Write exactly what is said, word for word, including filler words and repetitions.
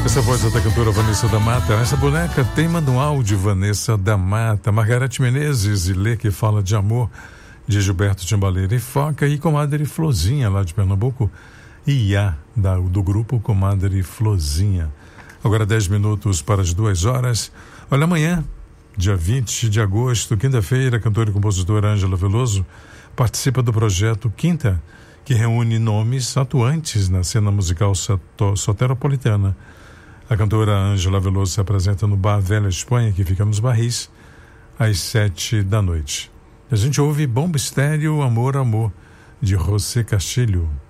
Essa voz é da cantora Vanessa da Mata. Essa boneca tem manual de Vanessa da Mata. Margarete Menezes e Lê que fala de amor, de Gilberto Timbaleira e Foca, e Comadre Flozinha, lá de Pernambuco, e Iá, da, do grupo Comadre Flozinha. Agora dez minutos para as duas horas. Olha, amanhã, dia vinte de agosto, quinta-feira, a cantora e compositora Ângela Veloso participa do projeto Quinta, que reúne nomes atuantes na cena musical soteropolitana. A cantora Ângela Veloso se apresenta no Bar Velha Espanha, que fica nos Barris, às sete da noite. A gente ouve Bomba Estéreo, Amor, Amor, de José Castilho.